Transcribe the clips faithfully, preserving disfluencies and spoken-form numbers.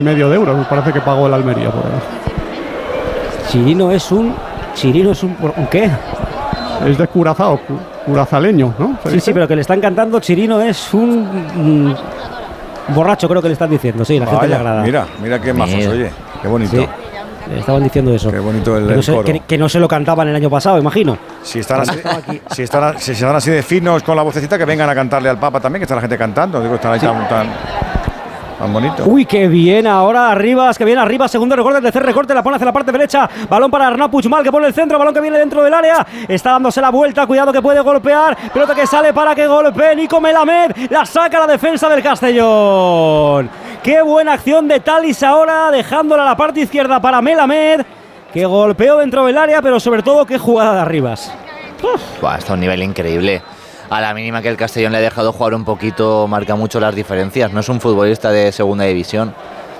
medio de euros, me parece que pagó el Almería por ahí. Chirino es un... Chirino es un... ¿un qué? Es de Curazao, curazaleño, ¿no? Sí, sí, pero que le están cantando Chirino es un... Mm, borracho, creo que le están diciendo, sí, la Vaya, gente le agrada. Mira, mira qué majos, Mira. oye, qué bonito. Sí, le estaban diciendo eso. Qué bonito el, que, no el se, coro. que, que no se lo cantaban el año pasado, imagino. Si están, así, si, están, si están así de finos con la vocecita, que vengan a cantarle al Papa también, que está la gente cantando. Digo, están ahí sí. tan, tan, tan bonito. Uy, qué bien ahora Arribas, que viene arriba, segundo recorte, tercer recorte, la pone hacia la parte derecha, balón para Arnau Puigmal, que pone el centro, balón que viene dentro del área, está dándose la vuelta, cuidado que puede golpear, pelota que sale para que golpee Nico Melamed, la saca la defensa del Castellón. Qué buena acción de Talis ahora, dejándola a la parte izquierda para Melamed, que golpeó dentro del área, pero sobre todo qué jugada de Arribas. Buah, está a un nivel increíble. A la mínima que el Castellón le ha dejado jugar un poquito, marca mucho las diferencias. No es un futbolista de segunda división.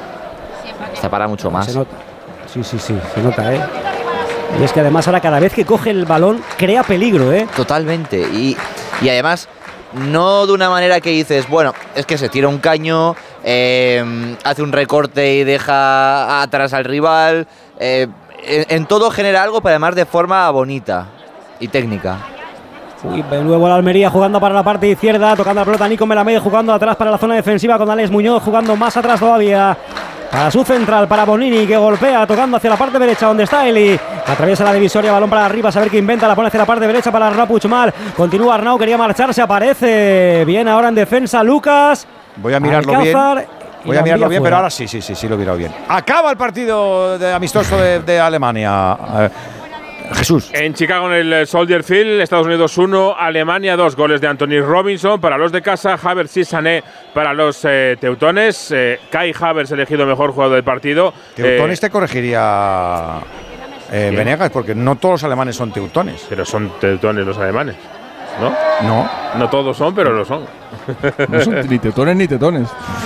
Está para mucho más. Se nota. Sí, sí, sí, se nota, ¿eh? Y es que además ahora cada vez que coge el balón crea peligro, ¿eh? Totalmente. Y, y además, no de una manera que dices, bueno, es que se tira un caño, eh, hace un recorte y deja atrás al rival. Eh, en, en todo genera algo, pero además de forma bonita y técnica. Uy, de nuevo la Almería jugando para la parte izquierda, tocando la pelota Nico Melamed, jugando atrás para la zona defensiva con Alex Muñoz, jugando más atrás todavía. Para su central, para Bonini, que golpea, tocando hacia la parte derecha donde está Eli. Atraviesa la divisoria, balón para arriba, a ver qué inventa, la pone hacia la parte derecha para Arnau Puigmal. Continúa Arnau, quería marcharse, aparece. Bien ahora en defensa Lucas. Voy a mirarlo Alcázar, bien. Voy a mirarlo bien, fuera. Pero ahora sí, sí, sí, sí lo he mirado bien. Acaba el partido de amistoso de, de Alemania. Eh, Jesús. En Chicago, en el Soldier Field, Estados Unidos uno, Alemania dos, goles de Anthony Robinson para los de casa, Havertz y Sané para los eh, teutones, eh, Kai Havertz elegido mejor jugador del partido. Teutones eh, te corregiría eh, Venegas, porque no todos los alemanes son teutones. Pero son teutones los alemanes, ¿no? No. No todos son, pero lo son. No son ni teutones ni tetones.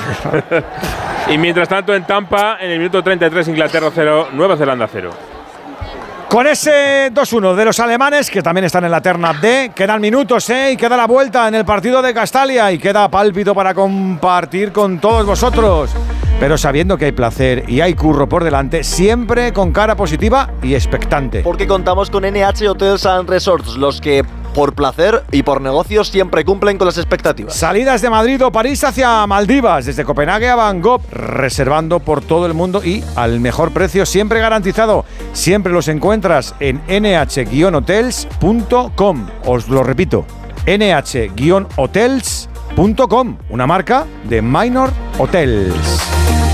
Y mientras tanto en Tampa, en el minuto treinta y tres, Inglaterra cero, Nueva Zelanda cero. Con ese dos uno de los alemanes, que también están en la terna D, quedan minutos, ¿eh? Y queda la vuelta en el partido de Castalia y queda pálpito para compartir con todos vosotros. Pero sabiendo que hay placer y hay curro por delante, siempre con cara positiva y expectante. Porque contamos con N H Hotels and Resorts, los que por placer y por negocios siempre cumplen con las expectativas. Salidas de Madrid o París hacia Maldivas, desde Copenhague a Van Gogh, reservando por todo el mundo y al mejor precio, siempre garantizado. Siempre los encuentras en ene hache guion hotels punto com. Os lo repito, ene hache guion hotels punto com, una marca de Minor Hotels.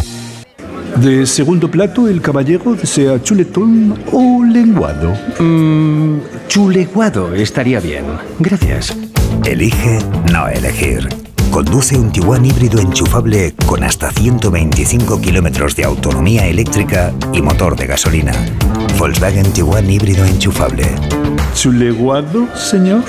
De segundo plato, el caballero desea chuletón o lenguado. Mm, chuleguado estaría bien. Gracias. Elige no elegir. Conduce un Tiguan híbrido enchufable con hasta ciento veinticinco kilómetros de autonomía eléctrica y motor de gasolina. Volkswagen Tiguan híbrido enchufable. ¿Chuleguado, señor?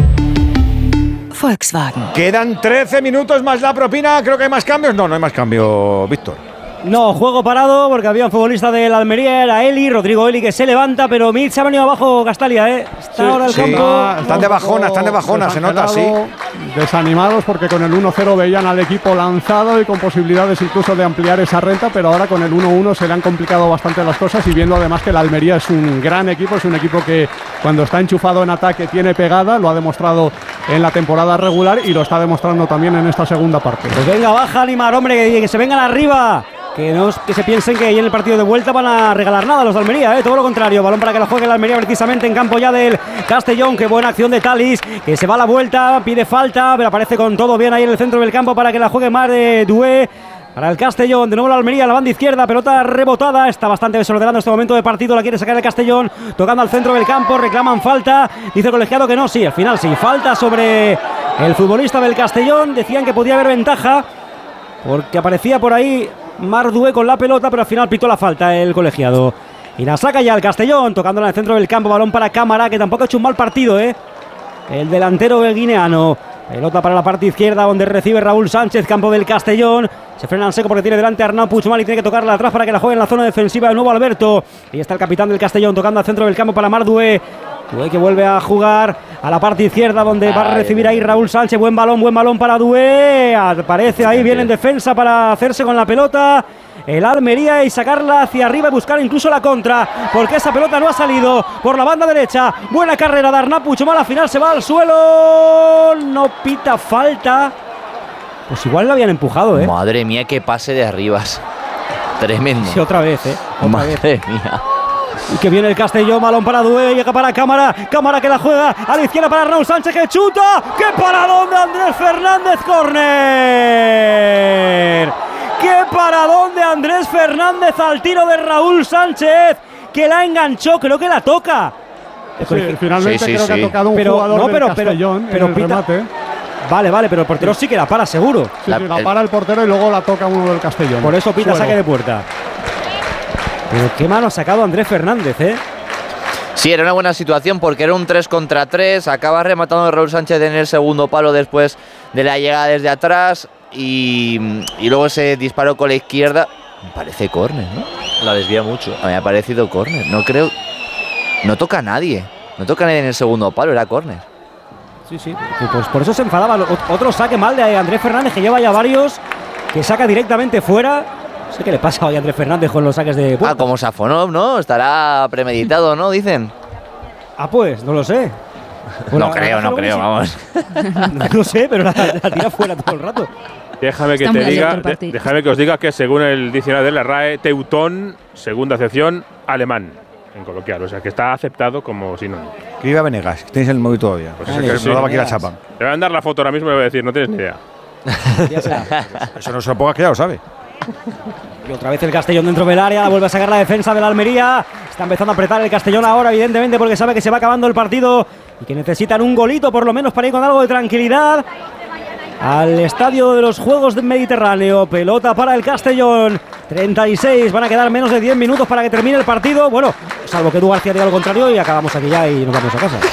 Volkswagen. Quedan trece minutos más la propina. Creo que hay más cambios. No, no hay más cambio, Víctor. No, juego parado porque había un futbolista del Almería, era Eli, Rodrigo Eli, que se levanta, pero Mitch se ha venido abajo Castalia, ¿eh? Está sí, ahora el sí. campo. Ah, están de bajona, están de bajona, se nota, sí. Desanimados porque con el uno cero veían al equipo lanzado y con posibilidades incluso de ampliar esa renta, pero ahora con el uno uno se le han complicado bastante las cosas y viendo además que el Almería es un gran equipo, es un equipo que cuando está enchufado en ataque tiene pegada, lo ha demostrado en la temporada regular y lo está demostrando también en esta segunda parte. Pues venga, baja Limar, hombre, que, que se vengan arriba. Que no que se piensen que ahí en el partido de vuelta van a regalar nada los de Almería, ¿eh? Todo lo contrario, balón para que lo juegue el Almería precisamente en campo ya del Castellón. Qué buena acción de Talis, que se va a la vuelta, pide falta, pero aparece con todo bien ahí en el centro del campo para que la juegue más de Doué. Para el Castellón, de nuevo la Almería, la banda izquierda, pelota rebotada, está bastante desordenado este momento de partido, la quiere sacar el Castellón, tocando al centro del campo, reclaman falta, dice el colegiado que no, sí, al final sí, falta sobre el futbolista del Castellón, decían que podía haber ventaja, porque aparecía por ahí Marc Doué con la pelota, pero al final pitó la falta el colegiado. Y la saca ya el Castellón, tocándola en el centro del campo, balón para Cámara, que tampoco ha hecho un mal partido, ¿eh? El delantero guineano. Pelota para la parte izquierda, donde recibe Raúl Sánchez, campo del Castellón. Se frena en seco porque tiene delante a Arnau Puigmal y tiene que tocarla atrás para que la juegue en la zona defensiva de nuevo Alberto. Ahí está el capitán del Castellón tocando al centro del campo para Marc Doué. Doué que vuelve a jugar a la parte izquierda donde va a recibir ahí Raúl Sánchez. Buen balón, buen balón para Doué. Aparece ahí bien en defensa para hacerse con la pelota. el Almería y sacarla hacia arriba y buscar incluso la contra, porque esa pelota no ha salido por la banda derecha. Buena carrera de Arnau Puigdemont, al final se va al suelo, no pita falta. Pues igual la habían empujado, ¿eh? Madre mía, qué pase de Arribas. Tremendo. Sí, otra vez, ¿eh? Otra Madre vez. mía. Y que viene el Castellón, balón para Due, llega para Cámara, Cámara que la juega a la izquierda para Raúl Sánchez que chuta. ¡Qué paradón de Andrés Fernández, córner! ¡Qué paradón de Andrés Fernández al tiro de Raúl Sánchez! Que la enganchó, creo que la toca. Sí, finalmente sí, sí, creo sí. que ha tocado un Pero, jugador no, del pero, pero, Castellón pero en el pita- remate. Vale, vale, pero el portero sí que la para, seguro. Sí, La- sí, la el- para el portero y luego la toca uno del Castellón. Por eso pita Suelo. saque de puerta. Pero qué mano ha sacado Andrés Fernández, ¿eh? Sí, era una buena situación porque era un tres contra tres. Acaba rematando Raúl Sánchez en el segundo palo después de la llegada desde atrás. Y, y luego ese disparo con la izquierda. Me parece córner, ¿no? La desvía mucho. A mí me ha parecido córner. No creo. No toca a nadie. No toca a nadie en el segundo palo, era córner. Sí, sí. Pues por eso se enfadaba. Otro saque mal de Andrés Fernández, que lleva ya varios, que saca directamente fuera. No sé qué le pasa hoy a Andrés Fernández con los saques de puerta. Ah, como Safonov, ¿no? Estará premeditado, ¿no? Dicen. Ah, pues, no lo sé. Bueno, no creo, no creo, vamos. No lo sé, pero la, la tira fuera todo el rato. Déjame que Está te muy diga, abierto el de- partido. déjame que os diga que según el diccionario de la R A E, teutón, segunda acepción, alemán, en coloquial, o sea que está aceptado como sinónimo. Escribe a Venegas, que tenéis el móvil todavía. Pues Pues eso que que sí. no daba aquí la chapa. Le voy a mandar la foto ahora mismo y le voy a decir, no tienes ni idea. Ya será. Eso no se lo pongas que ya lo sabe. Y otra vez el Castellón dentro del área, vuelve a sacar la defensa de la Almería. Está empezando a apretar el Castellón ahora, evidentemente, porque sabe que se va acabando el partido y que necesitan un golito por lo menos para ir con algo de tranquilidad al estadio de los Juegos del Mediterráneo. Pelota para el Castellón. treinta y seis, van a quedar menos de diez minutos para que termine el partido. Bueno, salvo que Edu García diga lo contrario y acabamos aquí ya y nos vamos a casa.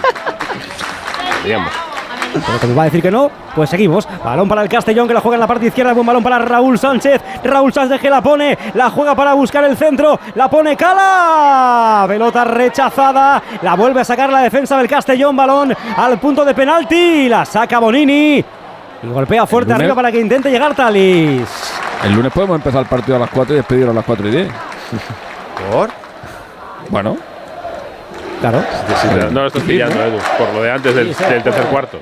Digamos. Pero como va a decir que no, pues seguimos. Balón para el Castellón que la juega en la parte izquierda. Buen balón para Raúl Sánchez. Raúl Sánchez que la pone, la juega para buscar el centro. La pone Cala. Pelota rechazada. La vuelve a sacar la defensa del Castellón. Balón al punto de penalti. La saca Bonini. Y golpea fuerte lunes? arriba para que intente llegar Talis. El lunes podemos empezar el partido a las cuatro y despedir a las cuatro y diez. ¿Por? Bueno, Claro. No lo estás pillando, Edu, por lo de antes del, Sí, sí. del tercer cuarto.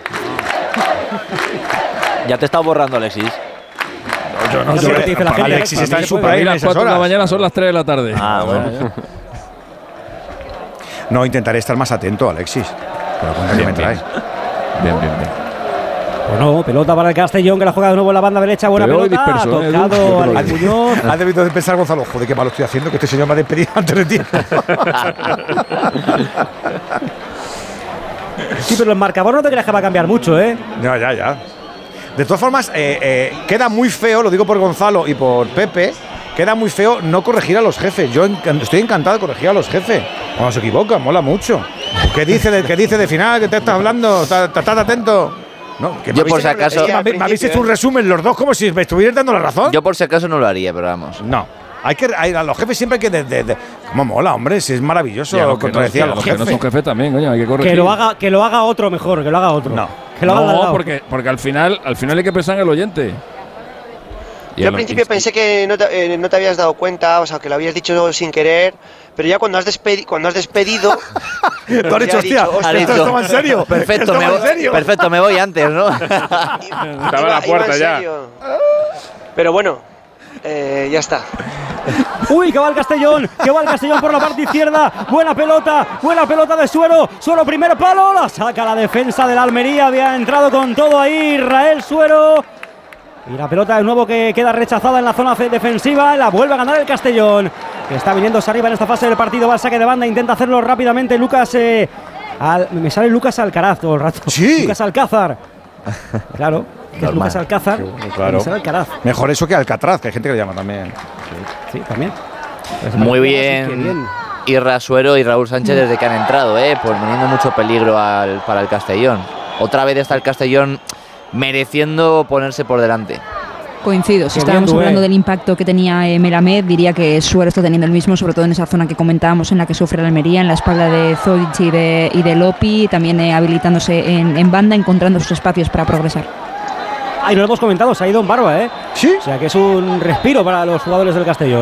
Ya te está borrando, Alexis. Yo no, yo- sé. te dice la gente, Alexis ¿eh? está en su para mí prime las esas cuatro de la horas. mañana son las tres de la tarde. Ah, bueno. No, intentaré estar más atento, Alexis. Pero cuenta que me trae. Bien, bien, bien. Bueno, pelota para el Castellón que la juega de nuevo en la banda derecha. Buena Te veo pelota. disperso, ¿eh, Edu? Tocado Yo te lo al digo. Muñoz. Has debido de pensar, Gonzalo, joder, qué malo estoy haciendo, que este señor me ha despedido antes de tiempo. Sí, pero el marcador no te creas que va a cambiar mucho, ¿eh? Ya, ya, ya. De todas formas, eh, eh, queda muy feo, lo digo por Gonzalo y por Pepe, queda muy feo no corregir a los jefes. Yo encan- estoy encantado de corregir a los jefes. Cuando se equivocan, mola mucho. ¿Qué dice de, qué dice de final? ¿Qué te estás hablando? ¿Estás estás atento? No, que me Yo por habéis- si acaso- es que me habéis- me habéis hecho un resumen los dos como si me estuvierais dando la razón. Yo por si acaso no lo haría, pero vamos. No. Hay que, hay- a los jefes siempre hay que. De, de- de- ¿Cómo mola, hombre? Si es maravilloso Y a los que no, contradecir y a a los los que no jefes. son jefes también, coño, hay que corregir. Que lo haga, que lo haga otro mejor, que lo haga otro. No. Que lo haga al No, lado. porque, porque al final, al final hay que pensar en el oyente. Y Yo a al lo- principio y- pensé que no te, eh, no te habías dado cuenta, o sea, que lo habías dicho sin querer, pero ya cuando has, despedi cuando has despedido. Tú has dicho, ya hostia, dicho, Ha esto dicho, estaba en serio. Perfecto, Esto me va en voy, serio. perfecto, me voy antes, ¿no? Estaba a la iba puerta en ya. serio. Pero bueno, eh, ya está. Uy, que va el Castellón, que va el Castellón por la parte izquierda. Buena pelota, buena pelota de Suero. Suero, primer palo, la saca la defensa de la Almería. Había entrado con todo ahí Israel Suero. Y la pelota de nuevo que queda rechazada en la zona defensiva. La vuelve a ganar el Castellón, que está viniéndose arriba en esta fase del partido. Va al saque de banda, intenta hacerlo rápidamente Lucas. Eh, al- me sale Lucas Alcaraz todo el rato. Sí. Lucas Alcázar. Claro, que es Normal. Lucas Alcázar. Claro. Me sale Alcaraz. Mejor eso que Alcatraz, que hay gente que le llama también. Sí, también. Muy Así que bien. bien. Y Rasuero y Raúl Sánchez desde que han entrado, ¿eh? Pues poniendo mucho peligro al, para el Castellón. Otra vez está el Castellón mereciendo ponerse por delante. Coincido, si Qué estábamos bien, Due. hablando del impacto que tenía eh, Melamed, diría que Suero está teniendo el mismo, sobre todo en esa zona que comentábamos en la que sufre la Almería, en la espalda de Zodic y de, y de Lopi, también eh, habilitándose en, en banda, encontrando sus espacios para progresar. Ay, no lo hemos comentado, se ha ido en Barba, ¿eh? Sí. O sea que es un respiro para los jugadores del Castellón.